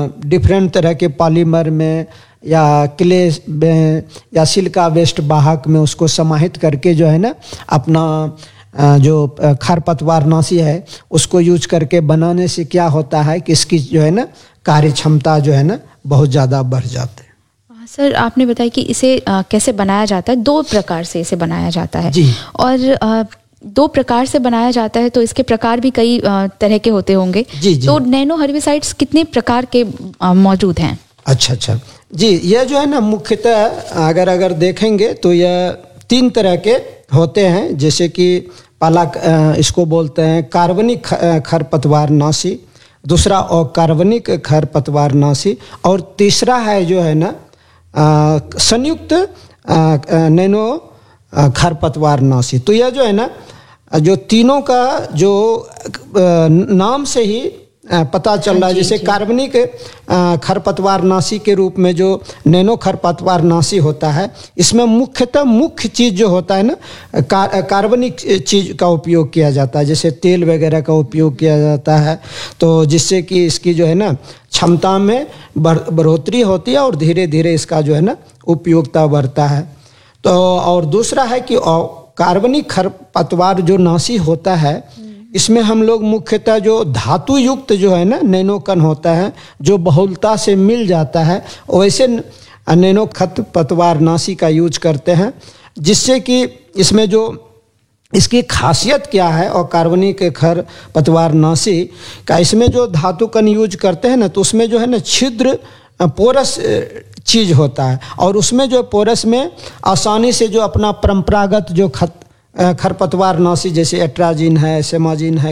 Different तरह के polymer में या क्ले में या सिलिका वेस्ट वाहक में उसको समाहित करके जो है ना अपना जो खरपतवारनाशी है उसको यूज करके बनाने से क्या होता है कि इसकी जो है ना कार्य क्षमता जो है ना बहुत ज़्यादा बढ़ जाती है। सर आपने बताया कि इसे कैसे बनाया जाता है, 2 प्रकार से इसे बनाया जाता है जी। और 2 प्रकार से बनाया जाता है तो इसके प्रकार भी कई तरह के होते होंगे। जी जी। तो नैनो हर्बिसाइड्स कितने प्रकार के मौजूद हैं? अच्छा जी, यह जो है ना मुख्यतः अगर देखेंगे तो यह 3 तरह के होते हैं। जैसे कि पहला इसको बोलते हैं कार्बनिक खरपतवारनाशी, दूसरा अकार्बनिक खरपतवारनाशी और तीसरा है जो है ना संयुक्त नैनो खरपतवारनाशी। तो यह जो है ना जो तीनों का जो नाम से ही पता चल रहा है, जैसे कार्बनिक खरपतवारनाशी के रूप में जो नैनो खरपतवारनाशी होता है इसमें मुख्य चीज़ जो होता है ना कार्बनिक चीज़ का उपयोग किया जाता है, जैसे तेल वगैरह का उपयोग किया जाता है, तो जिससे कि इसकी जो है ना क्षमता में बढ़ोतरी होती है और धीरे धीरे इसका जो है ना उपयोगिता बढ़ता है। तो और दूसरा है कि कार्बनिक खरपतवार जो नाशी होता है इसमें हम लोग मुख्यतः जो धातु युक्त जो है ना नैनो कण होता है जो बहुलता से मिल जाता है वैसे नैनो खरपतवारनाशी का यूज करते हैं, जिससे कि इसमें जो इसकी खासियत क्या है और कार्बनिक खरपतवारनाशी का इसमें जो धातु कण यूज करते हैं ना तो उसमें जो है ना छिद्र पोरस चीज़ होता है और उसमें जो पोरस में आसानी से जो अपना परंपरागत जो खरपतवारनाशी जैसे एट्राजिन है, सेमाजिन है,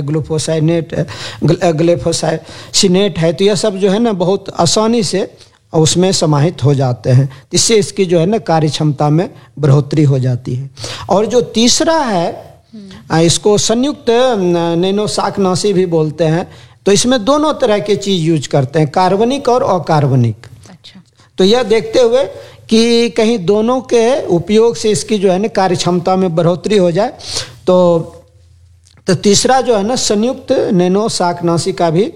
ग्लिफोसाइनेट है, तो यह सब जो है ना बहुत आसानी से उसमें समाहित हो जाते हैं, इससे इसकी जो है ना कार्य क्षमता में बढ़ोतरी हो जाती है। और जो तीसरा है इसको संयुक्त नैनो शाकनाशी भी बोलते हैं। तो इसमें दोनों तरह के चीज़ यूज करते हैं, कार्बनिक और अकार्बनिक। अच्छा। तो यह देखते हुए कि कहीं दोनों के उपयोग से इसकी जो है ना कार्य क्षमता में बढ़ोतरी हो जाए तो तीसरा जो है ना संयुक्त नैनो शाकनाशी का भी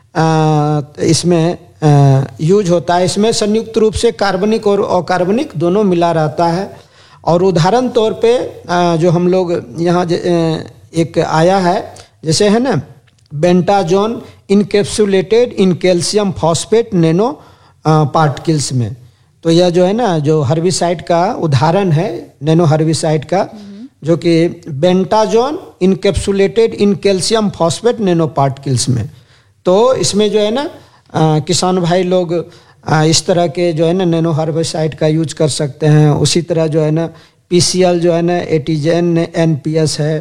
इसमें यूज होता है। इसमें संयुक्त रूप से कार्बनिक और अकार्बनिक दोनों मिला रहता है। और उदाहरण तौर पे जो हम लोग यहाँ एक आया है जैसे है ना बेंटाजोन encapsulated in calcium phosphate nano particles में, तो यह जो है ना जो हर्बिसाइड का उदाहरण है नैनो हर्बिसाइड का जो कि बेंटाजोन encapsulated in calcium phosphate nano particles में। तो इसमें जो है ना किसान भाई लोग इस तरह के जो है ना नैनो हर्बिसाइड का यूज कर सकते हैं। उसी तरह जो है ना पीसीएल जो है ना एटीजेन एनपीएस है।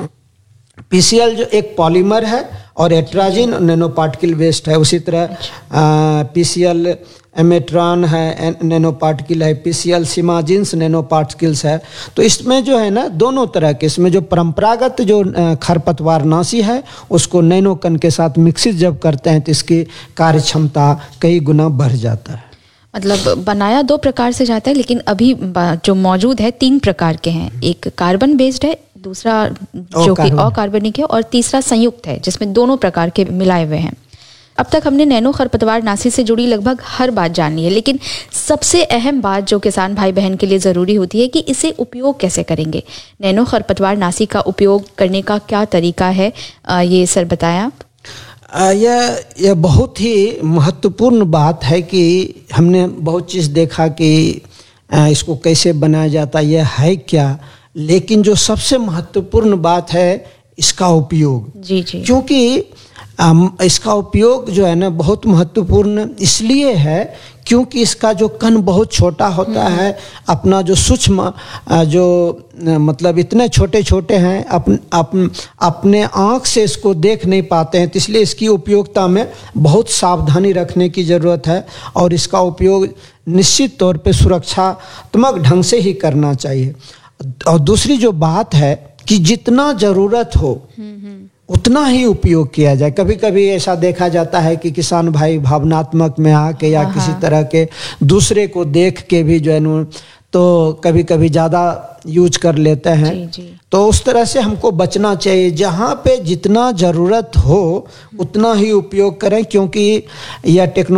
पीसीएल जो एक पॉलीमर है और एट्राजिन नैनो पार्टिकल वेस्ट है। उसी तरह पीसीएल एमेट्रॉन है नैनो पार्टिकल है, पीसीएल सिमाजिन्स नैनो पार्टिकल्स है। तो इसमें जो है ना दोनों तरह के इसमें जो परंपरागत जो खरपतवारनाशी है उसको नैनो कण के साथ मिक्सित जब करते हैं तो इसकी कार्य क्षमता कई गुना बढ़ जाता है। मतलब बनाया 2 प्रकार से जाता है लेकिन अभी जो मौजूद है 3 प्रकार के हैं। एक कार्बन बेस्ड है, दूसरा जो कि अकार्बनिक है और तीसरा संयुक्त है जिसमें दोनों प्रकार के मिलाए हुए हैं। अब तक हमने नैनो खरपतवारनाशी से जुड़ी लगभग हर बात जान ली है, लेकिन सबसे अहम बात जो किसान भाई बहन के लिए ज़रूरी होती है कि इसे उपयोग कैसे करेंगे। नैनो खरपतवारनाशी का उपयोग करने का क्या तरीका है, ये सर बताया। यह बहुत ही महत्वपूर्ण बात है कि हमने बहुत चीज़ देखा कि इसको कैसे बनाया जाता है क्या, लेकिन जो सबसे महत्वपूर्ण बात है इसका उपयोग। जी जी। क्योंकि इसका उपयोग जो है ना बहुत महत्वपूर्ण इसलिए है क्योंकि इसका जो कण बहुत छोटा होता है, अपना जो सूक्ष्म जो मतलब इतने छोटे छोटे हैं अपने आँख से इसको देख नहीं पाते हैं, तो इसलिए इसकी उपयोगिता में बहुत सावधानी रखने की ज़रूरत है और इसका उपयोग निश्चित तौर पे सुरक्षात्मक ढंग से ही करना चाहिए। और दूसरी जो बात है कि जितना ज़रूरत हो उतना ही उपयोग किया जाए। कभी कभी ऐसा देखा जाता है कि किसान भाई भावनात्मक में आके या किसी तरह के दूसरे को देख के भी जो है तो कभी कभी ज़्यादा यूज कर लेते हैं। जी जी। तो उस तरह से हमको बचना चाहिए। जहाँ पे जितना ज़रूरत हो उतना ही उपयोग करें, क्योंकि यह टेक्नोलॉजी